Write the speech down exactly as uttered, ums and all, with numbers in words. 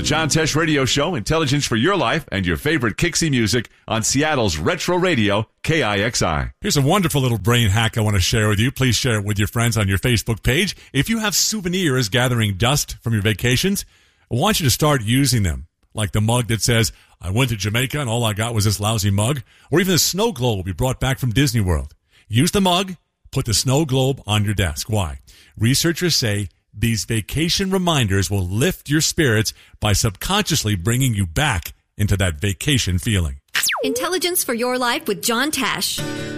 John Tesh Radio Show, intelligence for your life, and your favorite Kixie music on Seattle's Retro Radio, K I X I. Here's a wonderful little brain hack I want to share with you. Please share it with your friends on your Facebook page. If you have souvenirs gathering dust from your vacations, I want you to start using them. Like the mug that says, I went to Jamaica and all I got was this lousy mug. Or even the snow globe we brought back from Disney World. Use the mug, put the snow globe on your desk. Why? Researchers say these vacation reminders will lift your spirits by subconsciously bringing you back into that vacation feeling. Intelligence for your life with John Tesh.